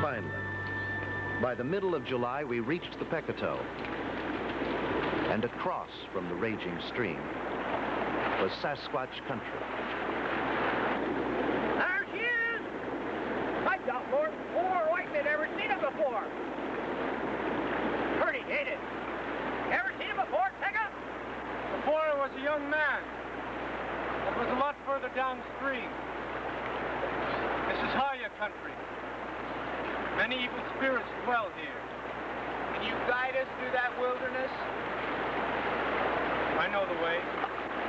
Finally, by the middle of July, we reached the Pecatow. And across from the raging stream was Sasquatch country. There she is! I got more than 4 white men ever seen her before. Pretty, ain't it? Ever seen her before, Tega? The boy was a young man. It was a lot further downstream. This is Haya country. Many evil spirits dwell here. Can you guide us through that wilderness? I know the way.